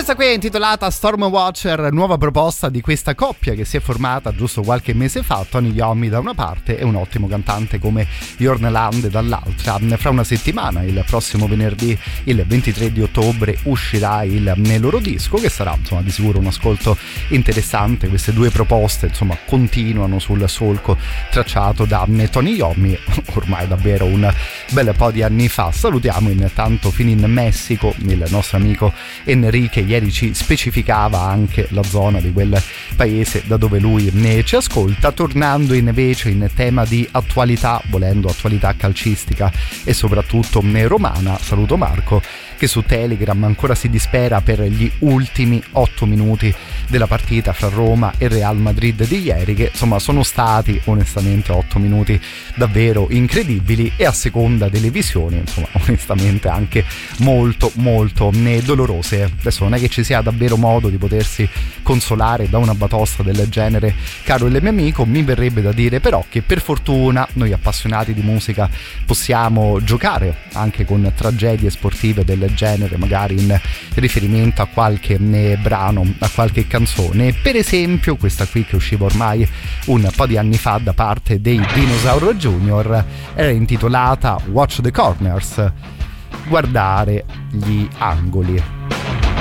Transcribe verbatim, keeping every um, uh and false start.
Questa qui è intitolata Stormwatcher, nuova proposta di questa coppia che si è formata giusto qualche mese fa, Tony Iommi da una parte e un ottimo cantante come Jørn Lande dall'altra. Fra una settimana, il prossimo venerdì, il ventitré di ottobre, uscirà il loro disco, che sarà insomma di sicuro un ascolto interessante. Queste due proposte insomma continuano sul solco tracciato da Tony Iommi ormai davvero un bel po' di anni fa. Salutiamo intanto fino in Messico il nostro amico Enrique, che ieri ci specificava anche la zona di quel paese da dove lui ne ci ascolta. Tornando invece in tema di attualità, volendo attualità calcistica e soprattutto romana, saluto Marco che su Telegram ancora si dispera per gli ultimi otto minuti della partita fra Roma e Real Madrid di ieri, che insomma sono stati onestamente otto minuti davvero incredibili e a seconda delle visioni insomma onestamente anche molto molto dolorose. Adesso non è che ci sia davvero modo di potersi consolare da una batosta del genere, caro il mio amico, mi verrebbe da dire però che per fortuna noi appassionati di musica possiamo giocare anche con tragedie sportive del genere, magari in riferimento a qualche brano, a qualche canzone. Per esempio questa qui che usciva ormai un po' di anni fa da parte dei Dinosaur Junior era intitolata Watch the Corners, guardare gli angoli.